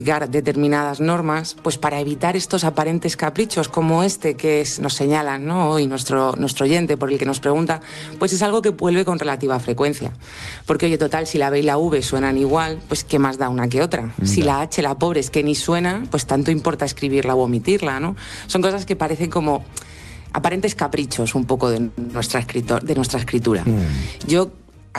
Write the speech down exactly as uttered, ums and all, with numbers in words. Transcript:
determinadas normas, pues para evitar estos aparentes caprichos como este que es, nos señalan, ¿no? Hoy nuestro, nuestro oyente por el que nos pregunta, pues es algo que vuelve con relativa frecuencia. Porque, oye, total, si la B y la V suenan igual, pues ¿qué más da una que otra? Mm. Si la H, la pobre, es que ni suena, pues tanto importa escribirla o omitirla, ¿no? Son cosas que parecen como aparentes caprichos un poco de nuestra, escritor, de nuestra escritura. Mm. Yo